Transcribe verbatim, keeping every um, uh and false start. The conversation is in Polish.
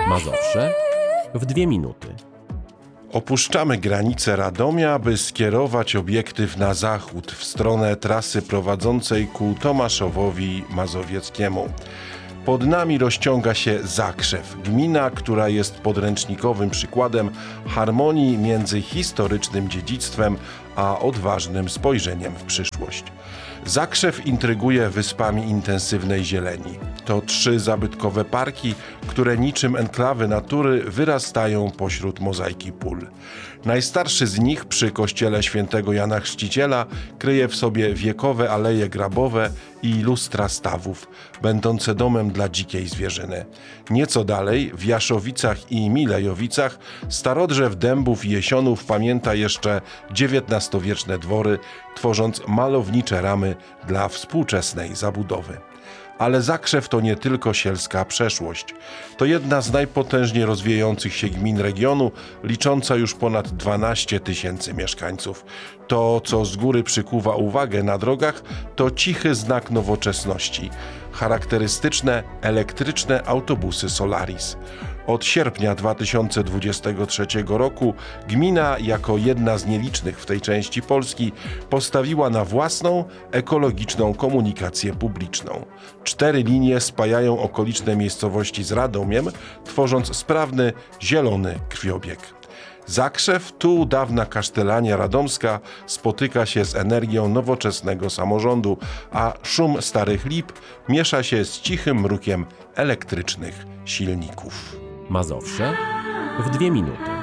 Mazowsze w dwie minuty. Opuszczamy granice Radomia, by skierować obiektyw na zachód, w stronę trasy prowadzącej ku Tomaszowowi Mazowieckiemu. Pod nami rozciąga się Zakrzew, gmina, która jest podręcznikowym przykładem harmonii między historycznym dziedzictwem a odważnym spojrzeniem w przyszłość. Zakrzew intryguje wyspami intensywnej zieleni. To trzy zabytkowe parki, które niczym enklawy natury wyrastają pośród mozaiki pól. Najstarszy z nich przy kościele świętego Jana Chrzciciela kryje w sobie wiekowe aleje grabowe i lustra stawów, będące domem dla dzikiej zwierzyny. Nieco dalej, w Jaszowicach i Milejowicach, starodrzew dębów i jesionów pamięta jeszcze dziewiętnastowieczne dwory, tworząc malownicze ramy dla współczesnej zabudowy. Ale Zakrzew to nie tylko sielska przeszłość. To jedna z najpotężniej rozwijających się gmin regionu, licząca już ponad dwanaście tysięcy mieszkańców. To, co z góry przykuwa uwagę na drogach, to cichy znak nowoczesności. Charakterystyczne elektryczne autobusy Solaris. Od sierpnia dwa tysiące dwudziestego trzeciego roku gmina, jako jedna z nielicznych w tej części Polski, postawiła na własną, ekologiczną komunikację publiczną. Cztery linie spajają okoliczne miejscowości z Radomiem, tworząc sprawny, zielony krwiobieg. Zakrzew, tu dawna kasztelania radomska, spotyka się z energią nowoczesnego samorządu, a szum starych lip miesza się z cichym mrukiem elektrycznych silników. Mazowsze w dwie minuty.